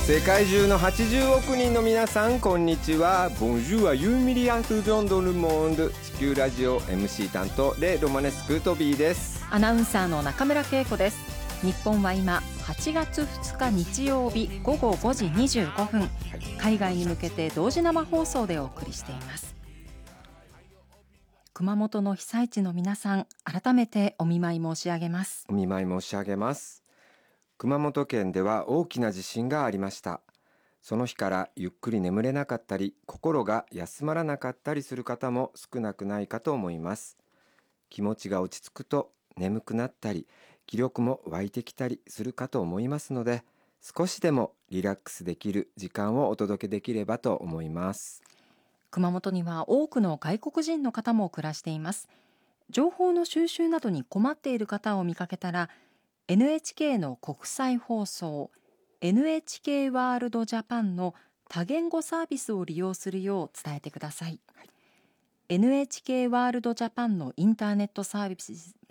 世界中の80億人の皆さん、こんにちは。ボンジューはユーミリアスドンドルモンド地球ラジオ MC 担当レ・ロマネスクトビーです。 アナウンサーの中村恵子です。日本は今8月2日日曜日午後5時25分、海外に向けて同時生放送でお送りしています。熊本の被災地の皆さん、改めてお見舞い申し上げます。 お見舞い申し上げます。熊本県では大きな地震がありました。その日からゆっくり眠れなかったり、心が休まらなかったりする方も少なくないかと思います。気持ちが落ち着くと眠くなったり、気力も湧いてきたりするかと思いますので、少しでもリラックスできる時間をお届けできればと思います。 熊本には多くの外国人の方も暮らしています。情報の収集などに困っている方を見かけたら、NHK の国際放送 NHK ワールドジャパンの多言語サービスを利用するよう伝えてください。NHK ワールドジャパンのインターネットサー